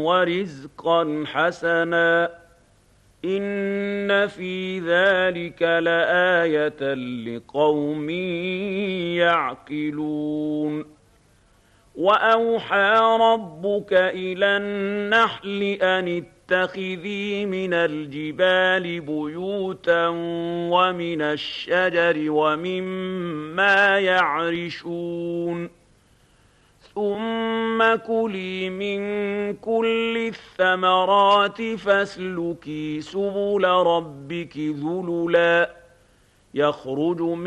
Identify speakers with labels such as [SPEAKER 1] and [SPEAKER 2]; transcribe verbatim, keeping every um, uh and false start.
[SPEAKER 1] ورزقا حسنا إن في ذلك لآية لقوم يعقلون وأوحى ربك إلى النحل أن اتخذي من الجبال بيوتا ومن الشجر ومما يعرشون ثم كلي من كل الثمرات فاسلكي سبل ربك ذللا يخرج